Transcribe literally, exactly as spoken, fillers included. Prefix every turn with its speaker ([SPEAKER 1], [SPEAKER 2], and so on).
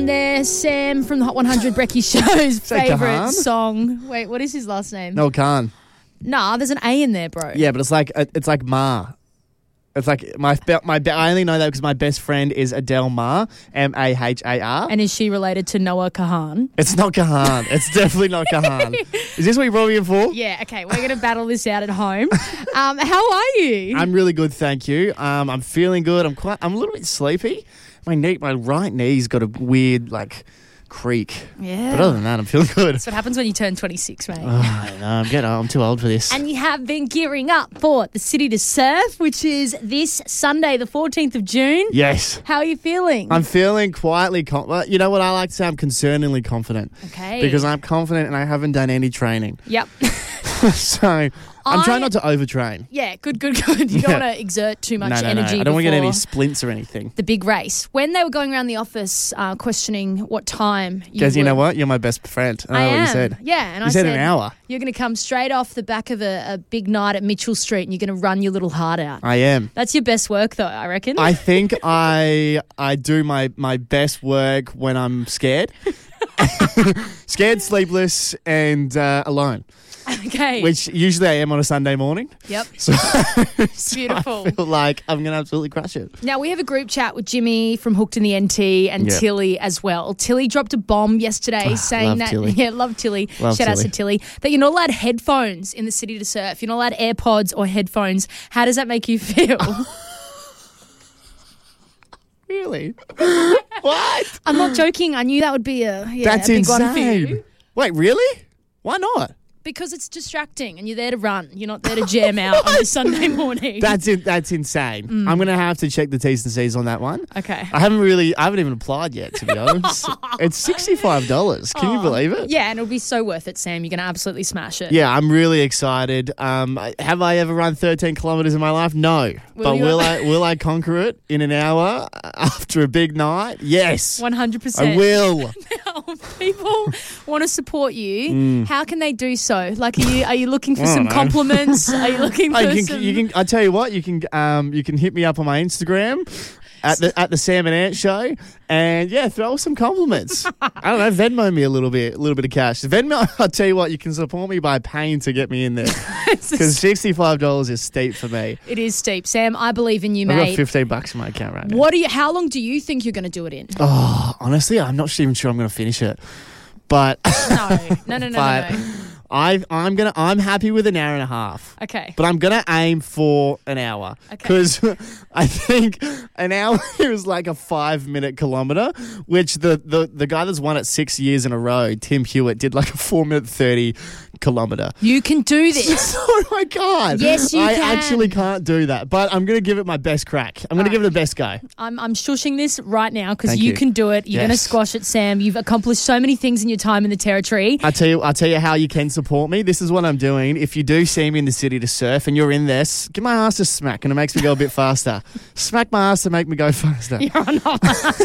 [SPEAKER 1] There's Sam from the Hot one hundred Brekkie Show's
[SPEAKER 2] Say
[SPEAKER 1] favourite
[SPEAKER 2] Kahan?
[SPEAKER 1] song. Wait, what is his last name?
[SPEAKER 2] No, Khan.
[SPEAKER 1] Nah, there's an A in there, bro.
[SPEAKER 2] Yeah, but it's like it's like Ma. It's like my my. I only know that because my best friend is Adele Ma, M A H A R.
[SPEAKER 1] And is she related to Noah Kahan?
[SPEAKER 2] It's not Kahan. It's definitely not Kahan. Is this what you brought me in for?
[SPEAKER 1] Yeah, okay. We're going to battle this out at home. Um, how are you?
[SPEAKER 2] I'm really good, thank you. Um, I'm feeling good. I'm quite. I'm a little bit sleepy. My knee, my right knee's got a weird like creak.
[SPEAKER 1] Yeah.
[SPEAKER 2] But other than that, I'm feeling good.
[SPEAKER 1] That's what happens when you turn twenty-six, mate.
[SPEAKER 2] Oh, I know. I'm getting. I'm too old for this.
[SPEAKER 1] And you have been gearing up for the City to Surf, which is this Sunday, the fourteenth of June.
[SPEAKER 2] Yes.
[SPEAKER 1] How are you feeling?
[SPEAKER 2] I'm feeling quietly. Com- well, you know what I like to say? I'm concerningly confident.
[SPEAKER 1] Okay.
[SPEAKER 2] Because I'm confident and I haven't done any training.
[SPEAKER 1] Yep.
[SPEAKER 2] So I'm
[SPEAKER 1] I-
[SPEAKER 2] trying not to overtrain.
[SPEAKER 1] Yeah, good, good, good. You don't
[SPEAKER 2] Yeah.
[SPEAKER 1] want to exert too much
[SPEAKER 2] no, no,
[SPEAKER 1] energy.
[SPEAKER 2] no. I don't want to get any
[SPEAKER 1] before
[SPEAKER 2] splints or anything.
[SPEAKER 1] the big race. When they were going around the office uh, questioning what time you
[SPEAKER 2] Because you
[SPEAKER 1] were-
[SPEAKER 2] know what? You're my best friend. I know
[SPEAKER 1] I
[SPEAKER 2] what
[SPEAKER 1] am.
[SPEAKER 2] you said.
[SPEAKER 1] Yeah, and
[SPEAKER 2] You
[SPEAKER 1] I
[SPEAKER 2] said
[SPEAKER 1] said
[SPEAKER 2] an hour.
[SPEAKER 1] You're going to come straight off the back of a, a big night at Mitchell Street and you're going to run your little heart out.
[SPEAKER 2] I am.
[SPEAKER 1] That's your best work, though, I reckon.
[SPEAKER 2] I think I I do my, my best work when I'm scared. Scared, sleepless, and uh, alone.
[SPEAKER 1] Okay.
[SPEAKER 2] Which usually I am on a Sunday morning.
[SPEAKER 1] Yep.
[SPEAKER 2] So, so
[SPEAKER 1] Beautiful.
[SPEAKER 2] I feel like I'm going to absolutely crush it.
[SPEAKER 1] Now, we have a group chat with Jimmy from Hooked in the N T and
[SPEAKER 2] Yep.
[SPEAKER 1] Tilly as well. Tilly dropped a bomb yesterday saying
[SPEAKER 2] love
[SPEAKER 1] that...
[SPEAKER 2] Tilly.
[SPEAKER 1] Yeah, love Tilly.
[SPEAKER 2] Love
[SPEAKER 1] Shout out
[SPEAKER 2] Tilly.
[SPEAKER 1] to Tilly. That you're not allowed headphones in the City to Surf. You're not allowed AirPods or headphones. How does that make you feel?
[SPEAKER 2] Really? What?
[SPEAKER 1] I'm not joking. I knew that would be a, yeah,
[SPEAKER 2] That's
[SPEAKER 1] a big one for
[SPEAKER 2] insane.
[SPEAKER 1] you.
[SPEAKER 2] Wait, really? Why not?
[SPEAKER 1] Because it's distracting and you're there to run. You're not there to jam out on a Sunday morning.
[SPEAKER 2] That's it. That's insane. I'm going to have to check the T's and C's on that one.
[SPEAKER 1] Okay.
[SPEAKER 2] I haven't really, I haven't even applied yet, to be honest. It's sixty-five dollars. Can you believe it?
[SPEAKER 1] Yeah, and it'll be so worth it, Sam. You're going to absolutely smash it.
[SPEAKER 2] Yeah, I'm really excited. Um, have I ever run thirteen kilometres in my life? No.
[SPEAKER 1] Will
[SPEAKER 2] but
[SPEAKER 1] you
[SPEAKER 2] will
[SPEAKER 1] ever-
[SPEAKER 2] I will I conquer it in an hour after a big night? Yes.
[SPEAKER 1] one hundred percent.
[SPEAKER 2] I will.
[SPEAKER 1] Now, if people want to support you, how can they do so? Like, are you are you looking for
[SPEAKER 2] Mm. I
[SPEAKER 1] some
[SPEAKER 2] don't know.
[SPEAKER 1] compliments? Are you looking for
[SPEAKER 2] Oh, you can,
[SPEAKER 1] some...
[SPEAKER 2] you can. I tell you what, you can. Um, you can hit me up on my Instagram at the at the Sam and Ant Show, and yeah, throw some compliments. I don't know, Venmo me a little bit, a little bit of cash. Venmo. I'll tell you what, you can support me by paying to get me in there because sixty-five dollars is steep for me.
[SPEAKER 1] It is steep. Sam, I believe in you,
[SPEAKER 2] I've got
[SPEAKER 1] mate.
[SPEAKER 2] fifteen bucks in my account right now.
[SPEAKER 1] What do you? How long do you think you're going to do it in?
[SPEAKER 2] Oh, honestly, I'm not even sure I'm going to finish it, but
[SPEAKER 1] No, no, no, no,
[SPEAKER 2] but
[SPEAKER 1] no, no.
[SPEAKER 2] I I'm gonna I'm happy with an hour and a half.
[SPEAKER 1] Okay.
[SPEAKER 2] But I'm going to aim for an hour
[SPEAKER 1] Okay.
[SPEAKER 2] because I think an hour is like a five-minute kilometre, which the, the, the guy that's won it six years in a row, Tim Hewitt, did like a four-minute thirty kilometre.
[SPEAKER 1] You can do this.
[SPEAKER 2] Oh, my God.
[SPEAKER 1] Yes, you
[SPEAKER 2] I
[SPEAKER 1] can.
[SPEAKER 2] actually can't do that, but I'm going to give it my best crack. I'm going to give it the best go.
[SPEAKER 1] I'm I'm shushing this right now because
[SPEAKER 2] Thank
[SPEAKER 1] you,
[SPEAKER 2] you.
[SPEAKER 1] can do it. You're going to
[SPEAKER 2] Yes.
[SPEAKER 1] squash it, Sam. You've accomplished so many things in your time in the territory.
[SPEAKER 2] I tell you, I'll tell you how you can support me. This is what I'm doing. If you do see me in the City to Surf and you're in there, s- give my ass a smack and it makes me go a bit faster. Smack my ass to make me go faster.
[SPEAKER 1] You're on.